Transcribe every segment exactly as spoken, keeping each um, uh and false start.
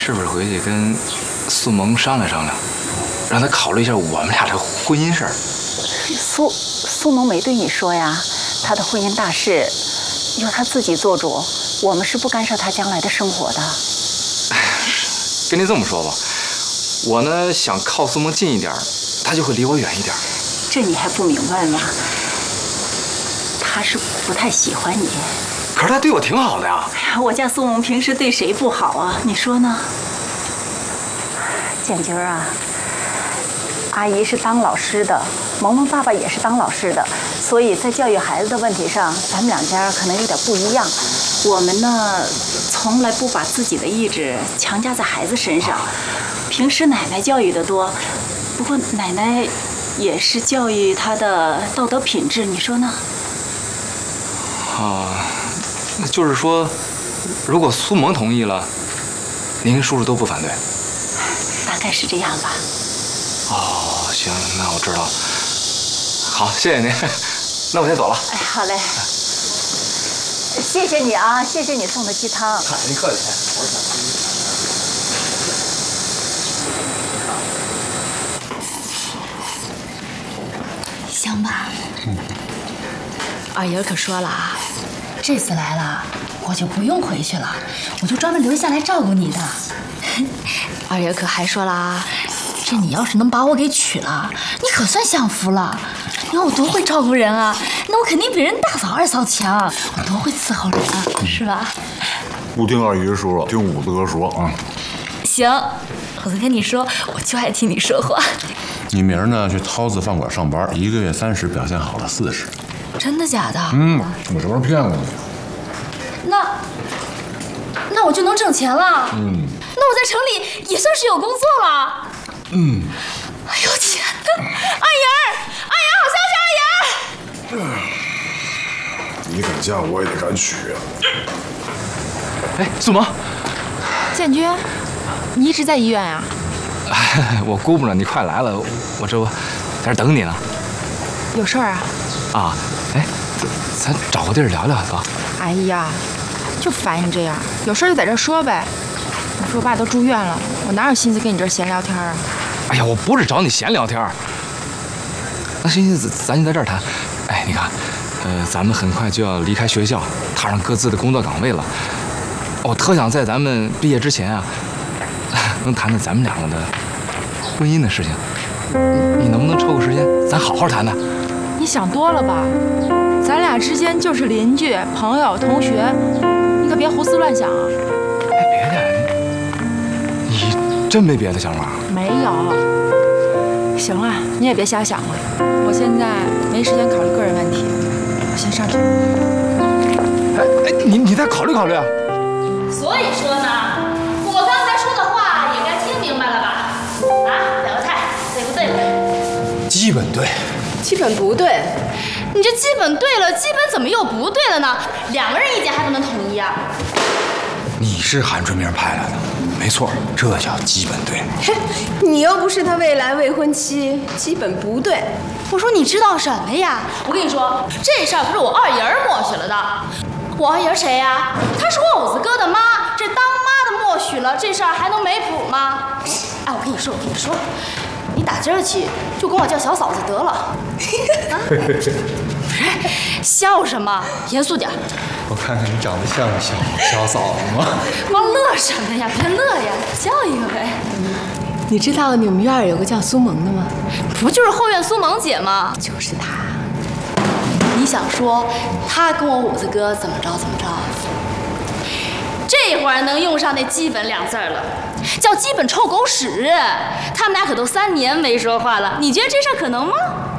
是不是回去跟苏萌商量商量，让他考虑一下我们俩这婚姻事儿？ 苏苏萌没对你说呀，他的婚姻大事由他自己做主，我们是不干涉他将来的生活的。 跟您这么说吧，我呢想靠苏萌近一点，他就会离我远一点。 这你还不明白吗？他是不太喜欢你。 可是他对我挺好的呀。 哎呀，我家苏萌平时对谁不好啊？你说呢？建军啊，阿姨是当老师的，萌萌爸爸也是当老师的，所以在教育孩子的问题上，咱们两家可能有点不一样。我们呢，从来不把自己的意志强加在孩子身上。平时奶奶教育的多，不过奶奶也是教育他的道德品质，你说呢？ 啊，那就是说，如果苏萌同意了，您跟叔叔都不反对？ 大概是这样吧。 哦，行，那我知道了。好，谢谢您，那我先走了。 哎，好嘞。谢谢你啊，谢谢你送的鸡汤。 嗨，您客气。 香吧？嗯。二爷可说了啊，这次来了，我就不用回去了，我就专门留下来照顾你的。二爷可还说了啊，这你要是能把我给娶了，你可算享福了。你看我多会照顾人啊，那我肯定比人大嫂二嫂强，我多会伺候人啊，是吧？ 不听二姨说，听五子哥说啊。 行，我就跟你说，我就爱听你说话。 你明儿呢去涛子饭馆上班，一个月三十，表现好了四十。 真的假的？ 嗯，我什么时候骗过你？ 那那我就能挣钱了。 嗯， 那我在城里也算是有工作了。 嗯。 哎呦天哪！二爷儿，二爷好消息，二爷儿！ 你敢嫁我也得敢娶啊！ 哎，苏萌， 建军，你一直在医院呀？ 哎，我估摸着你快来了，我这不在这等你呢。 有事儿啊？ 啊，哎，咱找个地儿聊聊走。 哎呀，就烦你这样，有事就在这说呗。你说我爸都住院了，我哪有心思跟你这闲聊天啊？ 哎呀，我不是找你闲聊天。那行行，咱就在这儿谈。哎，你看，呃，咱们很快就要离开学校，踏上各自的工作岗位了。我特想在咱们毕业之前啊，能谈谈咱们两个的婚姻的事情。你能不能抽个时间，咱好好谈谈？ 你想多了吧？咱俩之间就是邻居、朋友、同学，你可别胡思乱想啊！ 哎，别的，你真没别的想法？ 没有。行了，你也别瞎想了。我现在没时间考虑个人问题，我先上去。 哎哎，你你再考虑考虑啊！ 所以说呢，我刚才说的话也该听明白了吧？啊，表个态，对不对？ 基本对。 基本不对，你这基本对了，基本怎么又不对了呢？两个人意见还不能统一啊？ 你是韩春明派来的，没错，这叫基本对。 嘿，你又不是他未来未婚妻，基本不对。 我说你知道什么呀？我跟你说，这事儿不是我二爷儿默许了的。我二爷儿谁呀？他是我五子哥的妈，这当妈的默许了，这事儿还能没谱吗？哎，我跟你说，我跟你说。你打今儿起就管我叫小嫂子得了。啊、笑什么？严肃点。 我看看你长得像小小嫂子吗？ 光乐什么呀？别乐呀，叫一个呗。 你知道你们院有个叫苏萌的吗？ 不就是后院苏萌姐吗？ 就是她。 你想说她跟我五子哥怎么着怎么着？这会儿能用上那基本两字了。叫基本臭狗屎，他们俩可都三年没说话了，你觉得这事儿可能吗？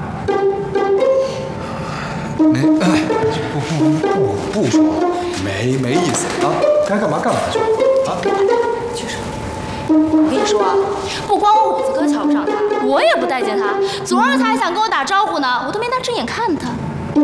没，哎，不不不不说了，没没意思啊，该干嘛干嘛去啊！ 去说，我跟你说啊，不光我五子哥瞧不上他，我也不待见他。昨儿他还想跟我打招呼呢，我都没拿正眼看他。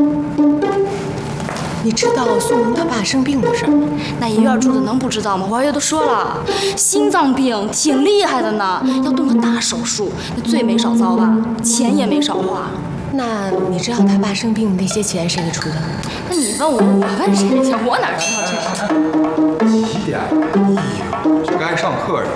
你知道苏萌他爸生病的事儿？ 那医院住的能不知道吗？我二爷都说了，心脏病挺厉害的呢，要动个大手术，那罪没少遭吧，钱也没少花。 那你知道他爸生病那些钱谁给出的？ 那你问我，我问谁去？我哪知道这事？ 几点？哎呦，就该上课去。